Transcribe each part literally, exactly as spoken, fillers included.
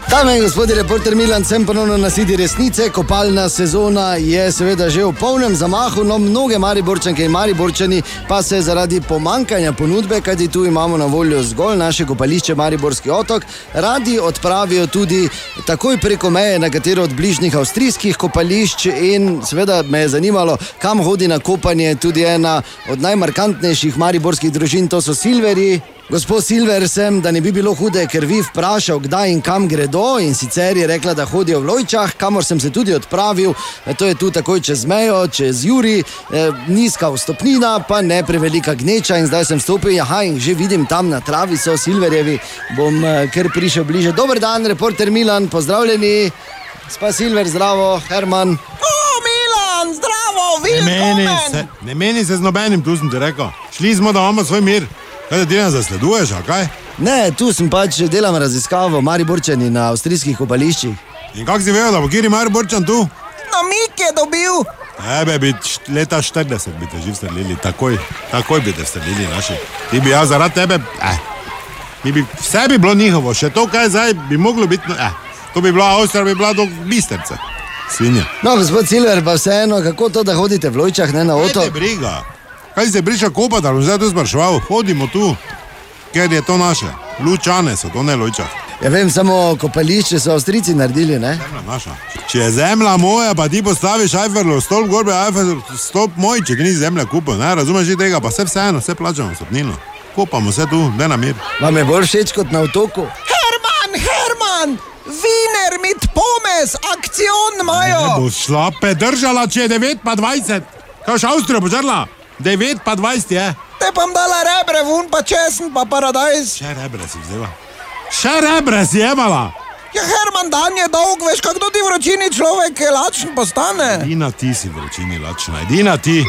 Dame in gospodi, reporter Milan, sem ponovno na sedi resnice. Kopalna sezona je seveda že v polnem zamahu, no mnoge Mariborčanke in Mariborčani pa se zaradi pomankanja ponudbe, kajti tu imamo na voljo zgolj naše kopališče Mariborski otok, radi odpravijo tudi takoj preko meje na katero od bližnjih avstrijskih kopališč in seveda me je zanimalo, kam hodi na kopanje tudi ena od najmarkantnejših mariborskih družin, to so Silverji. Gospod Silver sem, da ne bi bilo hude krvi, vprašal, kdaj in kam gredo, in sicer je rekla, da hodijo v Lojčah, kamor sem se tudi odpravil. To je tu takoj čez mejo, čez Juri, eh, nizka vstopnina, pa ne prevelika gneča, in zdaj sem stopil, aha, in že vidim tam na travi so Silverjevi, bom eh, kar prišel bliže. Dober dan, reporter Milan, pozdravljeni. Spa Silver, zdravo, Herman. O, Milan, zdravo, velkomen. Ne meni se, ne meni se z nobenim, tu sem ti rekel. Šli smo, da imamo svoj mir. Kaj, da ti nas zasleduješ, a kaj? Ne, tu sem pač, delam raziskavo Mariborčani na avstrijskih kopališčih. In kak si vedel, da bo kiri Mariborčan tu? Namik je dobil. Ebe, bi leta štirideset bi te živ strelili, takoj, takoj bi te strelili naši. Ti bi jaz zaradi tebe, eh, mi bi, vse bi bilo njihovo, še to, kaj zdaj bi moglo biti, eh, to bi bila Avstrija, bi bila do Bistrce, svinja. No, gospod Silver, pa vseeno, kako to, da hodite v Lojčah, ne na otok? Kaj te briga? Kaj se priča kopati, ali bom zdaj tu spraševal? Hodimo tu, ker je to naše. Lučane so, to ne Lojča. Ja vem, samo kopališče so Avstrijci naredili, ne? Zemlja naša. Če je zemlja moja, pa ti postaviš Eifelov stolp gorbe, Eifelov stolp moj, če ti ni zemlja kupil, ne? Razumeš tega, pa vse vseeno, vse plačamo stopnino. Kopamo vse tu, ne na mir. Vam je bolj všeč kot na otoku? Herman, Herman, Wiener mit Pommes, akcion imajo. Ne boš šla pedržala, če je devet pa dvajset. Kaj še Avstrijo požrla? devet pa dvajset je. Te pa dala rebre vun, pa česen, pa paradajz. Še rebre si vzela. Še rebre si jemala. Ja, Herman, dan je dolg, veš, kako ti vročini človek lačen postane. Edina ti si vročini lačna, edina ti.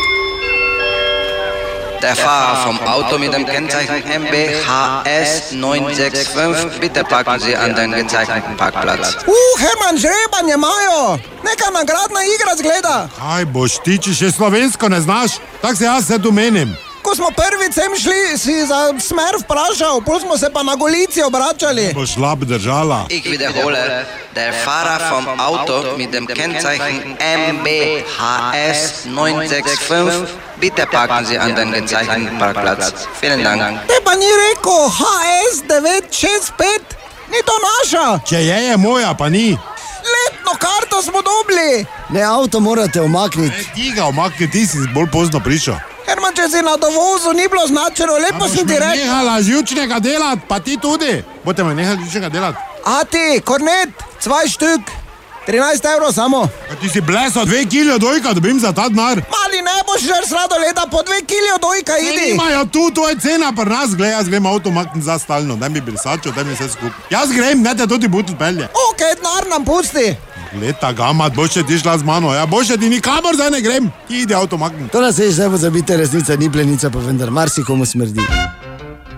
Der Fahrer vom Auto mit dem Kennzeichen M B H S neun sechs fünf, bitte parken Sie an den gezeichneten Parkplatz. Uh, Herman, žrebanje imajo. Neka nagradna igra zgleda. Kaj boš ti, če še slovensko ne znaš? Tak se jaz se tu menim. Ko smo prvič sem šli, si za smer vprašal, pol smo se pa na Golici obračali. Boš lab držala. Ich wiederhole, der Fahrer vom Auto mit dem Kennzeichen M B H S neun sechs fünf, bitte parken Sie an den gezeichneten Parkplatz. Vielen Dank. Te pa ni rekel H S devet šest pet, ni to naša. Če je, je moja, pa ni. Letno karto smo dobili. Ne, avto morate omakniti. Ne, ti ga omakni, ti si bolj pozno prišel. Herman, če si na dovozu, ni bilo značeno, lepo si ti rekel. Nehala živčnega delati, pa ti tudi. Bote me nehali živčnega delati. A ti, Kornet, cvaj štuk, trinajst evrov samo. A ti si bleso, dve kilio dojka dobim za ta denar. Mali ne boš žer srado leta, po dve kilio dojka idi. Imajo tu, to je cena pri nas, gled, jaz grem avto makniti za stalno, daj mi brisačo, daj mi vse skup. Jaz grem, ne te tudi butl pelje. Ok, denar nam pusti. Leta gamat, boš še ti šla z mano, ja, boš še ti nikamor zdaj ne grem, ti idi avto makniti. To nas je že ne pozabite, resnica ni plenica, pa vendar marsikomu smrdi.